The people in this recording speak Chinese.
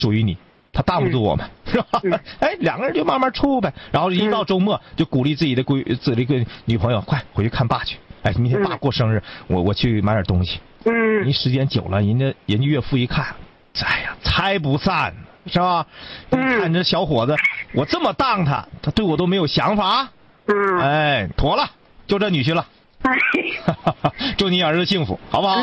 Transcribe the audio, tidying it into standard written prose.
属于你，他挡不住我们，是吧？哎，两个人就慢慢处呗。然后一到周末，就鼓励自己的女朋友，快回去看爸去。哎，明天爸过生日，我去买点东西。你时间久了，人家岳父一看，哎呀，拆不散，是吧？看这小伙子，我这么当他对我都没有想法。哎，妥了，就这女婿了。祝你儿子幸福，好不好？